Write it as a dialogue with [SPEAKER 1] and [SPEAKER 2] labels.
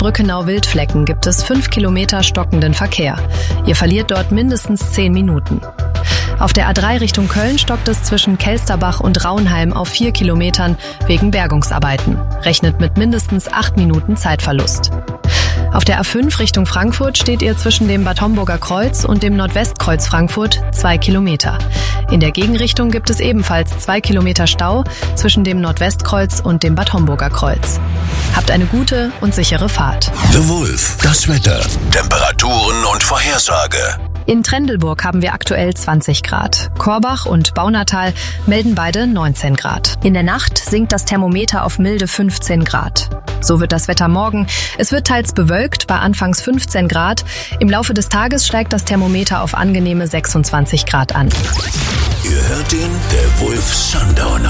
[SPEAKER 1] Brückenau-Wildflecken gibt es 5 Kilometer stockenden Verkehr. Ihr verliert dort mindestens 10 Minuten. Auf der A3 Richtung Köln stockt es zwischen Kelsterbach und Raunheim auf 4 Kilometern wegen Bergungsarbeiten. Rechnet mit mindestens 8 Minuten Zeitverlust. Auf der A5 Richtung Frankfurt steht ihr zwischen dem Bad Homburger Kreuz und dem Nordwestkreuz Frankfurt 2 Kilometer. In der Gegenrichtung gibt es ebenfalls 2 Kilometer Stau zwischen dem Nordwestkreuz und dem Bad Homburger Kreuz. Habt eine gute und sichere Fahrt.
[SPEAKER 2] The Wolf, das Wetter, Temperaturen und Vorhersage.
[SPEAKER 1] In Trendelburg haben wir aktuell 20 Grad. Korbach und Baunatal melden beide 19 Grad. In der Nacht sinkt das Thermometer auf milde 15 Grad. So wird das Wetter morgen. Es wird teils bewölkt bei anfangs 15 Grad. Im Laufe des Tages steigt das Thermometer auf angenehme 26 Grad an.
[SPEAKER 2] Ihr hört ihn, der Wolf Sundowner.